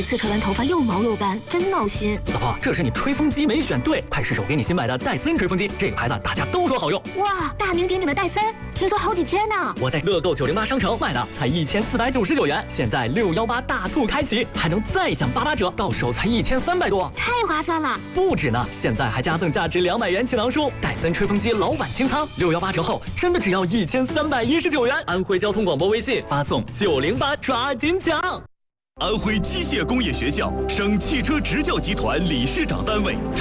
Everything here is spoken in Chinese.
每次吹完头发又毛又斑，真闹心。 老婆，这是你吹风机没选对，快试试我给你新买的戴森吹风机，这个牌子大家都说好用。 哇，大名鼎鼎的戴森，听说好几千呢。 我在乐购908商城买的，才1499元，现在618大促开启，还能再享88折，到手才1300多， 太划算了。 不止呢，现在还加赠价值200元启囊书，戴森吹风机老板清仓，618折后真的只要1319元。安徽交通广播微信发送908，抓紧抢。 安徽机械工业学校省汽车执教集团理事长单位。